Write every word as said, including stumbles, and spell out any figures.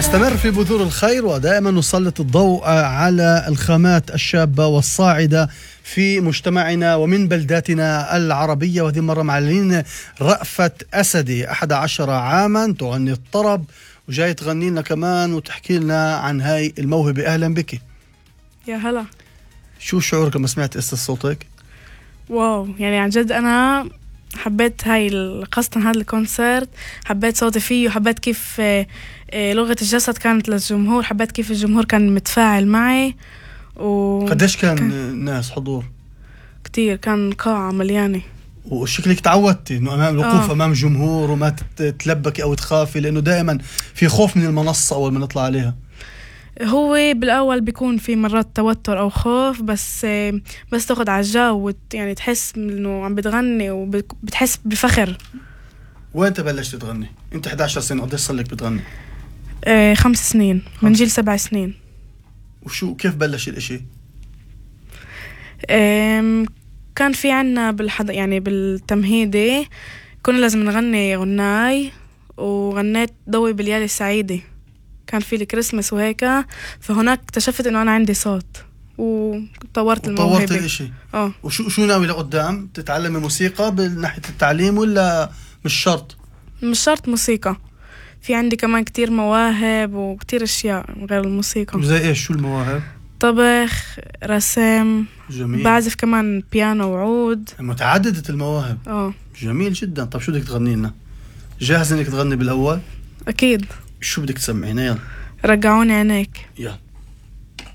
نستمر في بذور الخير ودائما نسلط الضوء على الخامات الشابة والصاعدة في مجتمعنا ومن بلداتنا العربية. وهذه مرة معلنين رأفت أسدي أحد عشر عاما تغني الطرب وجاي تغني لنا كمان وتحكي لنا عن هاي الموهبة. أهلا بك. يا هلا. شو شعورك لما سمعت قصة صوتك؟ واو، يعني عن جد أنا حبيت هاي خاصة هذا الكونسرت، حبيت صوتي فيه وحبيت كيف لغة الجسد كانت للجمهور، حبيت كيف الجمهور كان متفاعل معي. و قديش كان, كان ناس حضور؟ كتير، كان قاعة مليانة. وشكلك تعودتي انه امام الوقوف آه. امام جمهور وما تتلبكي او تخافي، لانه دائما في خوف من المنصة اول ما نطلع عليها. هو بالاول بيكون في مرات توتر او خوف، بس بس تاخد على الجو يعني تحس انه عم بتغني وبتحس بفخر. وين انت بلشت تغني؟ انت إحدى عشرة سنة، قديش صار لك بتغني؟ آه خمس سنين، من جيل سبع سنين. وشو كيف بلش الاشي؟ كان في عنا بالحض يعني بالتمهيدي كنا لازم نغني غناي، وغنيت ضوي بالليالي السعيدة، كان في الكريسماس وهيك. فهناك اكتشفت انه انا عندي صوت وطورت الموهبة. طورت الاشي. اه وشو شو ناوي لقدام؟ تتعلمي موسيقى بالناحية التعليم ولا مش شرط؟ مش شرط موسيقى، في عندي كمان كتير مواهب وكتير اشياء غير الموسيقى. زي ايش؟ شو المواهب؟ طبخ، رسم. جميل. بعزف كمان بيانو وعود. متعددة المواهب. اه جميل جدا. طب شو بدك تغني لنا؟ جاهز انك تغني بالاول؟ اكيد. شو بدك تسمعينا؟ يلا رجعوني عينيك. يلا.